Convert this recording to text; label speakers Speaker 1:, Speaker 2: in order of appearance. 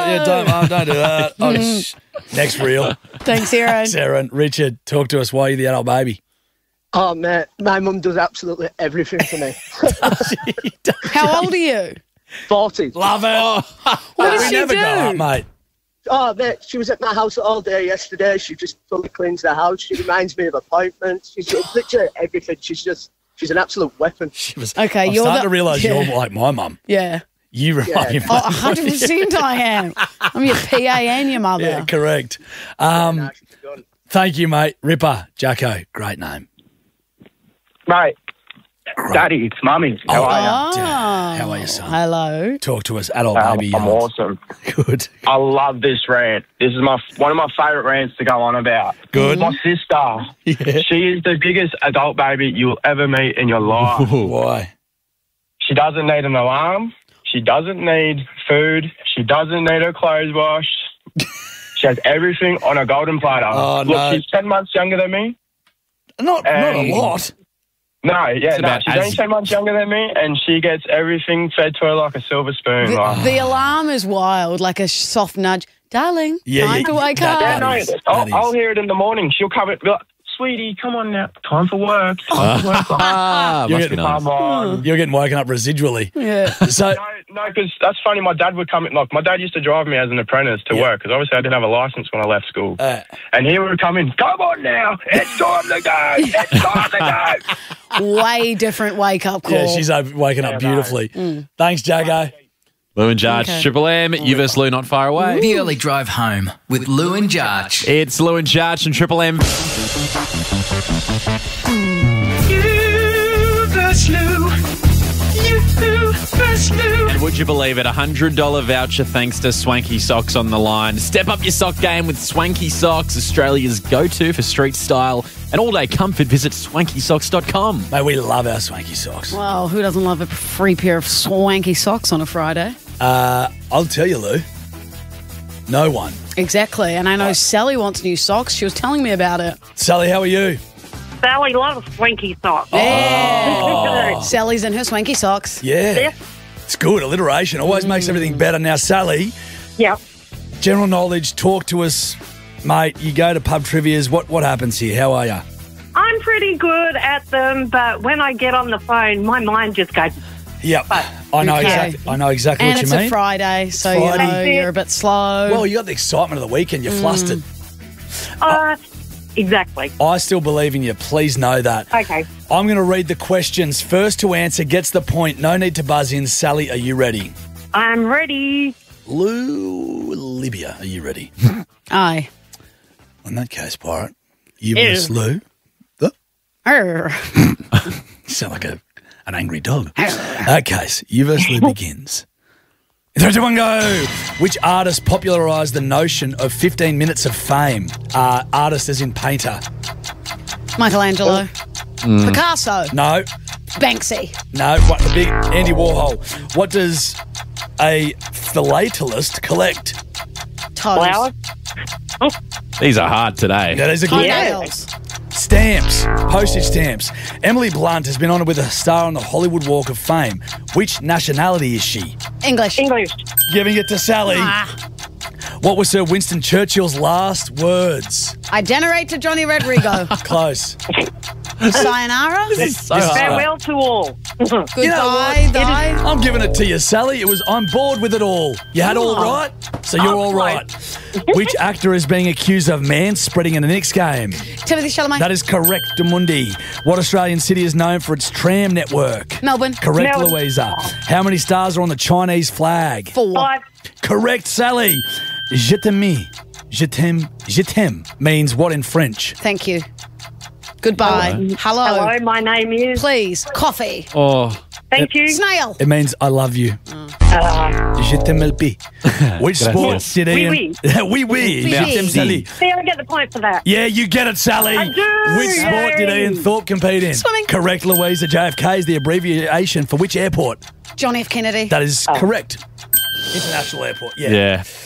Speaker 1: don't do that. Next reel.
Speaker 2: Thanks, Aaron.
Speaker 1: Sarah and Richard, talk to us. Why are you the adult baby?
Speaker 3: Oh, mate, my mum does absolutely everything for me.
Speaker 2: How old are you?
Speaker 3: 40.
Speaker 1: Love it.
Speaker 2: What does
Speaker 1: we
Speaker 2: she
Speaker 1: never
Speaker 2: do?
Speaker 1: go up, mate.
Speaker 3: Oh, mate, she was at my house all day yesterday. She just fully cleans the house. She reminds me of appointments. She's literally everything. She's an absolute weapon.
Speaker 1: She was.
Speaker 2: Okay,
Speaker 1: I'm
Speaker 2: you're
Speaker 1: starting
Speaker 2: the-
Speaker 1: to realise
Speaker 2: yeah.
Speaker 1: you're like my mum.
Speaker 2: Yeah.
Speaker 1: You remind me.
Speaker 2: Oh, 100% I am. I'm your PA and your mother.
Speaker 1: Yeah, correct.
Speaker 3: Nah, she's done.
Speaker 1: Thank you, mate. Ripper, Jacko, great name.
Speaker 4: Mate, Daddy, it's Mummy. How are you?
Speaker 1: Dad, how are you, son?
Speaker 2: Hello.
Speaker 1: Talk to us, adult baby.
Speaker 4: I'm awesome.
Speaker 1: Good.
Speaker 4: I love this rant. This is one of my favourite rants to go on about.
Speaker 1: Good.
Speaker 4: My sister,
Speaker 1: Yeah.
Speaker 4: she is the biggest adult baby you'll ever meet in your life.
Speaker 1: Why?
Speaker 4: She doesn't need an alarm. She doesn't need food. She doesn't need her clothes washed. She has everything on a golden platter.
Speaker 1: Oh,
Speaker 4: Look,
Speaker 1: no.
Speaker 4: she's 10 months younger than me.
Speaker 1: Not a lot.
Speaker 4: No, yeah, no.
Speaker 5: about
Speaker 4: She's only 10 months younger than me, and she gets everything fed to her like a silver spoon.
Speaker 2: The alarm is wild, like a soft nudge. Darling, time to wake up.
Speaker 4: Yeah, no,
Speaker 1: That is-
Speaker 4: I'll hear it in the morning. She'll come and be like, sweetie, come on now. Time for work. Time for work.
Speaker 1: You're
Speaker 5: Must be nice.
Speaker 4: Come on.
Speaker 1: You're getting woken up residually.
Speaker 2: Yeah.
Speaker 1: So,
Speaker 4: No, because that's funny. My dad would come in. Like, my dad used to drive me as an apprentice to work because obviously I didn't have a license when I left school. And he would come in, come on now. It's time to go. It's time to go.
Speaker 2: Way different wake up call.
Speaker 1: yeah, she's waking up beautifully. Thanks, Jacko.
Speaker 5: Lou and Jarch,
Speaker 2: Okay.
Speaker 5: Triple M, you versus Lou, not far away.
Speaker 6: The early drive home with Lou and Jarch.
Speaker 5: It's Lou and Jarch and Triple M. And would you believe it, $100 voucher thanks to Swanky Socks on the line. Step up your sock game with Swanky Socks, Australia's go-to for street style and all-day comfort. Visit swankysocks.com.
Speaker 1: Mate, we love our swanky socks.
Speaker 2: Well, who doesn't love a free pair of swanky socks on a Friday?
Speaker 1: I'll tell you, Lou. No one.
Speaker 2: Exactly. And I know Sally wants new socks. She was telling me about it.
Speaker 1: Sally, how are you?
Speaker 7: Sally loves swanky socks.
Speaker 2: Yeah. Sally's in her swanky socks.
Speaker 1: Yeah. It's good. Alliteration always makes everything better. Now, Sally,
Speaker 7: Yep.
Speaker 1: general knowledge, talk to us, mate. You go to pub trivias. What happens here? How are you?
Speaker 7: I'm pretty good at them, but when I get on the phone, my mind just goes,
Speaker 1: Yep. I know
Speaker 2: Okay.
Speaker 1: exactly. I know exactly
Speaker 2: And
Speaker 1: what
Speaker 2: it's
Speaker 1: you mean.
Speaker 2: a Friday, so
Speaker 1: Friday.
Speaker 2: you know
Speaker 7: That's it.
Speaker 2: you're a bit slow.
Speaker 1: Well, you got the excitement of the weekend. You're flustered.
Speaker 7: exactly.
Speaker 1: I still believe in you. Please know that.
Speaker 7: Okay.
Speaker 1: I'm going to read the questions. First to answer gets the point. No need to buzz in. Sally, are you ready?
Speaker 7: I'm ready.
Speaker 1: Lou, Libya, are you ready?
Speaker 2: Aye.
Speaker 1: In that case, Pirate, you versus Lou.
Speaker 2: Arr.
Speaker 1: You sound like an angry dog. That case, you versus Lou begins. 3, 2, 1, go. Which artist popularised the notion of 15 minutes of fame? Artist as in painter.
Speaker 2: Michelangelo. Picasso.
Speaker 1: No.
Speaker 2: Banksy.
Speaker 1: No. What, the big Andy Warhol. What does a philatelist collect?
Speaker 2: Toes.
Speaker 7: Flowers.
Speaker 5: These are hard today.
Speaker 1: That is a good
Speaker 2: Toenails.
Speaker 1: Stamps, postage stamps. Emily Blunt has been honoured with a star on the Hollywood Walk of Fame. Which nationality is she?
Speaker 2: English.
Speaker 7: English.
Speaker 1: Giving it to Sally. What were Sir Winston Churchill's last words?
Speaker 2: I generate to Johnny Rodrigo.
Speaker 1: Close.
Speaker 2: Sayonara.
Speaker 7: Farewell to all.
Speaker 2: Goodbye.
Speaker 1: You know what?
Speaker 2: Die.
Speaker 1: I'm giving it to you, Sally. It was I'm bored with it all. You had all right, so you're all right. Which actor is being accused of manspreading in the next game?
Speaker 2: Timothy Chalamet.
Speaker 1: That is correct, Demundi. What Australian city is known for its tram network?
Speaker 2: Melbourne.
Speaker 1: Correct,
Speaker 7: Melbourne.
Speaker 1: Louisa. How many stars are on the Chinese flag?
Speaker 2: 4.
Speaker 7: 5.
Speaker 1: Correct, Sally. Je t'aime. Je t'aime means what in French?
Speaker 2: Thank you. Goodbye. Hello.
Speaker 7: Hello, my name is.
Speaker 2: Please. Coffee.
Speaker 5: Oh,
Speaker 7: Thank you.
Speaker 2: Snail.
Speaker 1: It means I love you. Je t'aime le pi. Which sport did
Speaker 7: Oui,
Speaker 1: Ian...
Speaker 7: oui.
Speaker 1: Oui, oui. Je t'aime, Sally.
Speaker 7: See, I get the point for that.
Speaker 1: Yeah, you get it, Sally.
Speaker 7: I do.
Speaker 1: Which sport did
Speaker 7: Yay.
Speaker 1: Ian Thorpe compete in?
Speaker 2: Swimming.
Speaker 1: Correct, Louisa. JFK is the abbreviation for which airport?
Speaker 2: John F. Kennedy.
Speaker 1: That is correct. International airport, yeah.
Speaker 5: yeah.